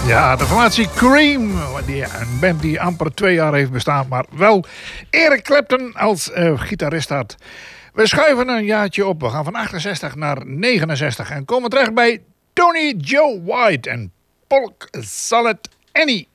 Ja, de formatie Cream. Een band die amper 2 jaar heeft bestaan, maar wel Eric Clapton als gitarist had. We schuiven een jaartje op. We gaan van 68 naar 69 en komen terecht bij Tony Joe White en Polk Salad Annie.